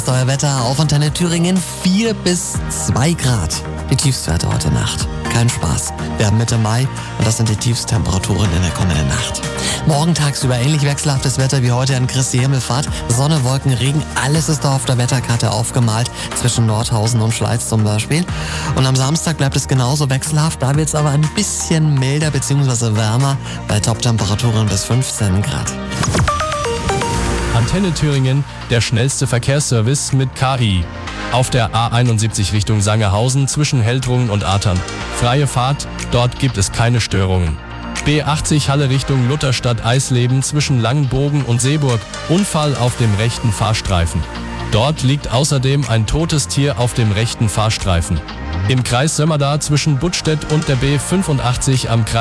ist euer Wetter auf Antenne Thüringen. 4 bis 2 Grad. Die Tiefstwerte heute Nacht. Kein Spaß. Wir haben Mitte Mai und das sind die Tiefstemperaturen in der kommenden Nacht. Morgen tagsüber ähnlich wechselhaftes Wetter wie heute an Christi Himmelfahrt. Sonne, Wolken, Regen, alles ist da auf der Wetterkarte aufgemalt. Zwischen Nordhausen und Schleiz zum Beispiel. Und am Samstag bleibt es genauso wechselhaft. Da wird es aber ein bisschen milder bzw. wärmer bei Toptemperaturen bis 15 Grad. Antenne Thüringen, der schnellste Verkehrsservice mit KI. Auf der A71 Richtung Sangerhausen zwischen Heldrungen und Athern. Freie Fahrt, dort gibt es keine Störungen. B80 Halle Richtung Lutherstadt-Eisleben zwischen Langenbogen und Seeburg. Unfall auf dem rechten Fahrstreifen. Dort liegt außerdem ein totes Tier auf dem rechten Fahrstreifen. Im Kreis Sömmerda zwischen Buttstedt und der B85 am Kreis